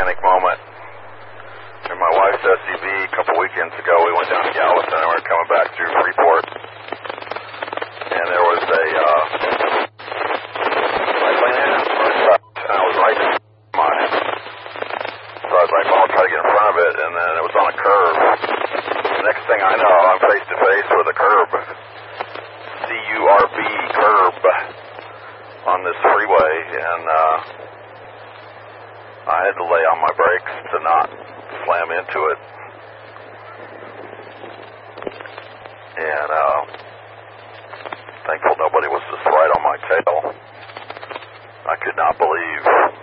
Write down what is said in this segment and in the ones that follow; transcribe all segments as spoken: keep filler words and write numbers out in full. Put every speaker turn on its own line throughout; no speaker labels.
panic moment. In my wife's S U V a couple weekends ago, we went down to Galveston and we were coming back through Freeport. And there was a, uh, cycling in, and I was right on it. So I was like, well, I'll try to get in front of it, and then it was on a curve. The next thing I know, I'm face to face with a curb. C U R B, curb, on this freeway, and, uh, I had to lay on my brakes to not slam into it. And, uh, thankful nobody was just right on my tail. I could not believe.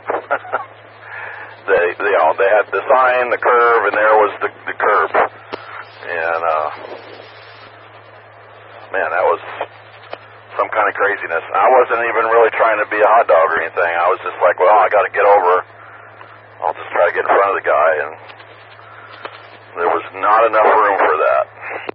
they, they, you know, they had the sign, the curve, and there was the, the curb. And, uh, man, that was some kind of craziness. I wasn't even really trying to be a hot dog or anything. I was just like, well, I got to get over. I'll just try to get in front of the guy, and there was not enough room for that.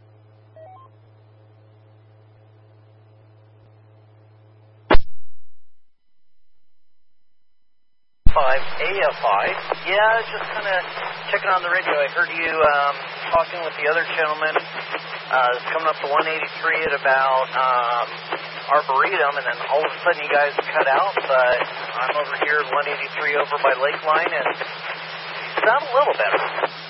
five A F I. Yeah, I was just kind of checking on the radio. I heard you um, talking with the other gentleman. Uh, it's coming up to one eighty-three at about um, Arboretum, and then all of a sudden you guys cut out, but I'm over here at one eighty-three over by Lakeline, and you sound a little better.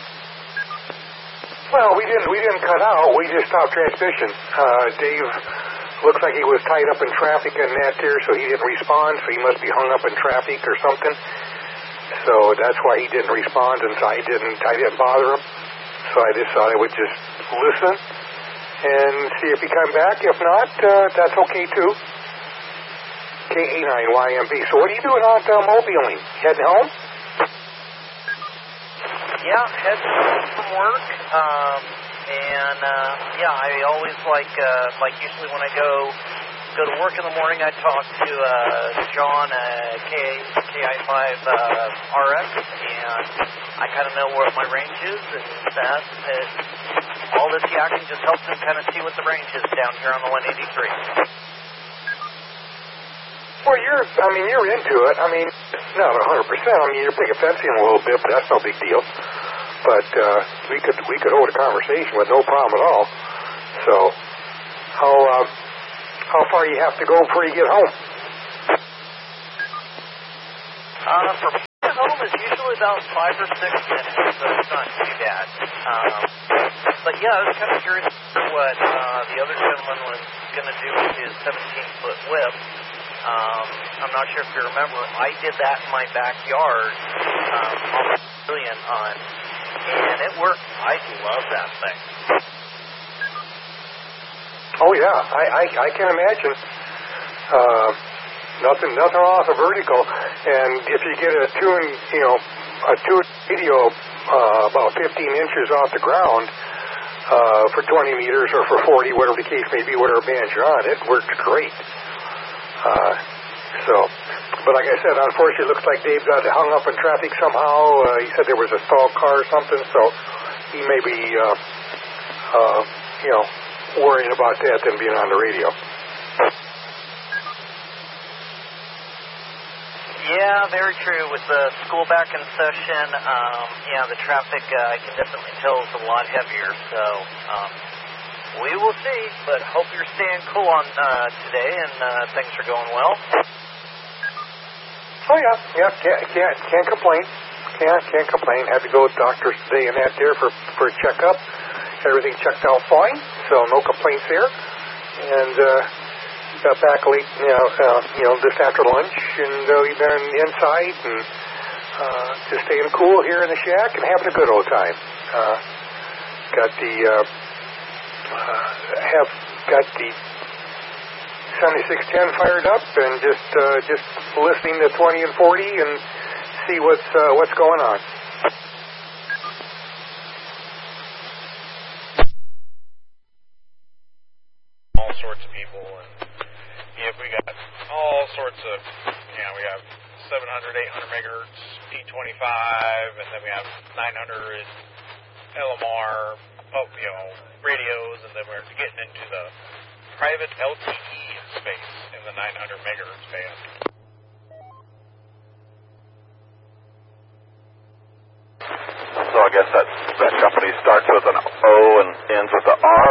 Well, we didn't we didn't cut out. We just stopped transmission. Uh, Dave looks like he was tied up in traffic in that there, so he didn't respond, so he must be hung up in traffic or something. So that's why he didn't respond, and so I didn't, I didn't bother him. So I just thought I would just listen and see if he come back. If not, uh, that's okay too. K A nine Y M B. So what are you doing out uh, mobiling? Heading home?
Yeah, heading home from work. Um, and uh, yeah, I always like, uh, like usually when I go go to work in the morning, I talk to uh, John at K I five uh, R X, and I kind of know what my range is, and that, that all this yakking just helps him kind of see what the range is down here on the one eighty-three.
Well, you're, I mean, you're into it. I mean, not one hundred percent. I mean, you're putting a fence in a little bit, but that's no big deal. But uh, we could we could hold a conversation with no problem at all. So, how uh, how far you have to go before you get home?
Uh, for me at home is usually about five or six minutes, so it's not too bad. Um, but yeah, I was kind of curious what uh, the other gentleman was going to do with his seventeen-foot whip. Um, I'm not sure if you remember, I did that in my backyard um, on a million on, and it worked. I love that thing.
Oh yeah, I I, I can imagine. Uh, nothing nothing off a vertical, and if you get a tune, you know, a tune video uh, about fifteen inches off the ground uh, for twenty meters or for forty, whatever the case may be, whatever band you're on, it works great. Uh, so, but like I said, unfortunately, it looks like Dave got hung up in traffic somehow. Uh, he said there was a stalled car or something, so he may be, uh, uh, you know, worrying about that than being on the radio.
Yeah, very true. With the school back in session, um, yeah, the traffic, uh, I can definitely tell is a lot heavier, so, um, we will see, but hope you're staying cool on uh, today and uh, things are going well.
Oh yeah, yeah, can't can't, can't complain. Can't can't complain. Had to go with doctors today and that there for for a checkup. Everything checked out fine, so no complaints there. And uh, got back late, you know, uh, you know, just after lunch, and uh, we've been inside and uh, just staying cool here in the shack and having a good old time. Uh, got the. Uh, Uh, have got the seventy-six ten fired up and just uh, just listening to twenty and forty and see what's uh, what's going on.
All sorts of people, and yeah, we got all sorts of, you know, we have seven hundred, eight hundred megahertz P twenty-five, and then we have nine hundred L M R. Oh, you know, radios, and then we're getting into the private L T E space in the nine hundred megahertz band.
So I guess that, that company starts with an O and ends with an R.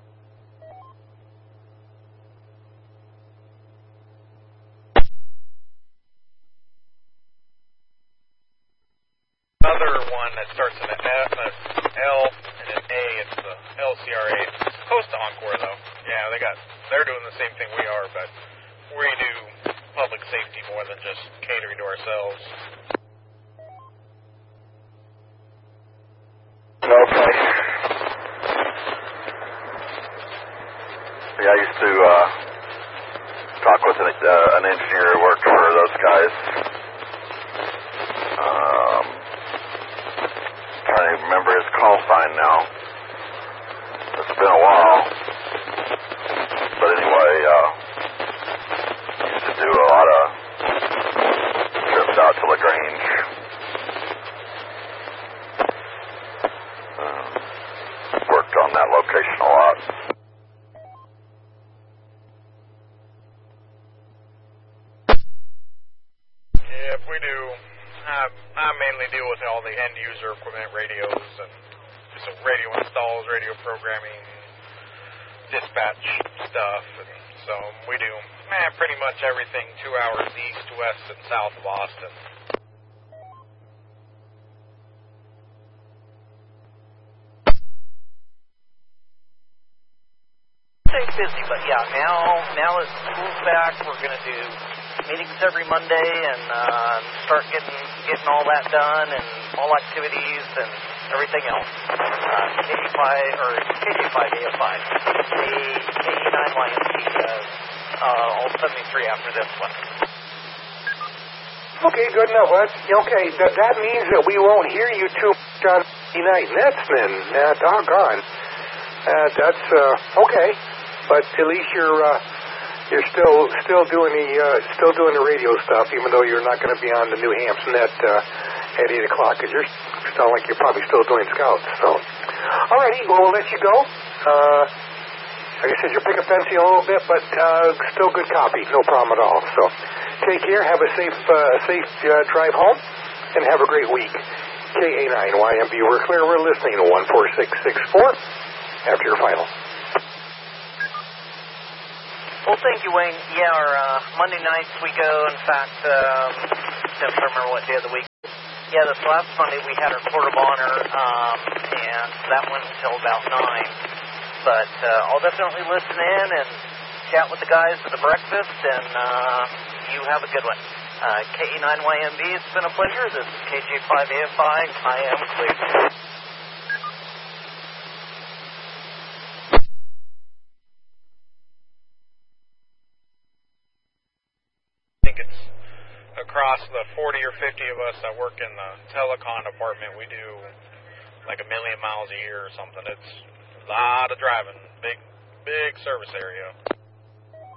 Another one that starts with an F, an L, and an A. It's the L C R A. It's close to Encore, though. Yeah, they got, they're doing the same thing we are, but we do public safety more than just catering to ourselves.
Okay. Yeah, I used to uh, talk with an, uh, an engineer who worked for those guys. Um, trying to remember his call sign now. It's been a while. But anyway, uh, used to do a lot of trips out to LaGrange. Uh, worked on that location a lot.
Yeah, we do. I, I mainly deal with all the end user equipment, radios, and so radio installs, radio programming, dispatch stuff, and so we do eh, pretty much everything two hours east, west, and south of Austin.
Stay busy, but yeah, now now that school's back, we're going to do meetings every Monday and uh, start getting getting all that done and all activities and everything else. Uh, K five or K J five A F five, K E nine Y M P, uh, uh, all seventy-three after this one.
Okay, good enough. Well, okay, that, that means that we won't hear you too much on Monday night nets then. Uh, doggone. Uh, that's uh, okay, but at least you're uh, you're still still doing the uh, still doing the radio stuff, even though you're not going to be on the New Hampshire net uh, at eight o'clock, because you're sound like you're probably still doing scouts. So, alrighty, well, we'll let you go. Uh, like I said, you're picking fancy a little bit, but uh, still good copy, no problem at all. So, take care, have a safe uh, safe uh, drive home, and have a great week. K A nine Y M B, we're clear. We're listening to one four six six four after your final.
Well, thank you, Wayne. Yeah, our uh, Monday nights we go. In fact, um, I don't remember what day of the week. Yeah, this last Monday we had our Court of Honor, um, and that went until about nine. But uh, I'll definitely listen in and chat with the guys at the breakfast, and uh, you have a good one. Uh, K E nine Y M B, it's been a pleasure. This is K J five A F I. I am clear.
Across the forty or fifty of us that work in the telecom department, we do like a million miles a year or something. It's a lot of driving, big, big service area.